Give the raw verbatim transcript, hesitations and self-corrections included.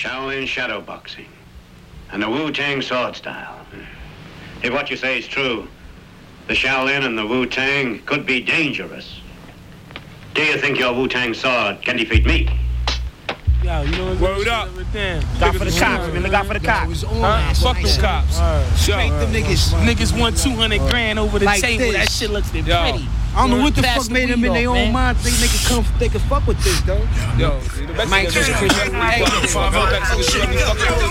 Shaolin shadow boxing, and the Wu-Tang sword style. If what you say is true, the Shaolin and the Wu-Tang could be dangerous. Do you think your Wu-Tang sword can defeat me? Yo, you know what's Word up. Got for the cops, man. Look out for the cops. Huh? Fuck them cops. Straight them niggas. Niggas won two hundred grand over the Like table. this. That shit looks pretty. I don't know what the Pass fuck the made them in weed their off, own man. mind think they could come, they could fuck with this, though. Yo, the best Mike thing is- Christian. Hey,